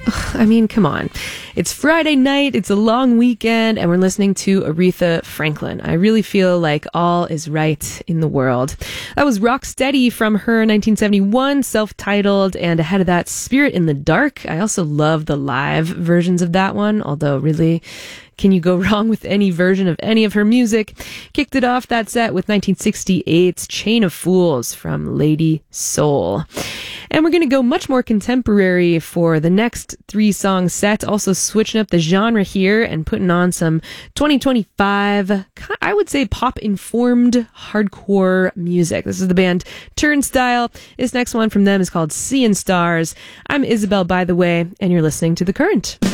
I mean, come on. It's Friday night, it's a long weekend, and we're listening to Aretha Franklin. I really feel like all is right in the world. That was Rock Steady from her 1971, self-titled, and ahead of that, Spirit in the Dark. I also love the live versions of that one, although really, can you go wrong with any version of any of her music? Kicked it off that set with 1968's Chain of Fools from Lady Soul. And we're going to go much more contemporary for the next 3-song set, also switching up the genre here and putting on some 2025, I would say pop-informed hardcore music. This is the band Turnstile. This next one from them is called Seeing Stars. I'm Isabel, by the way, and you're listening to The Current.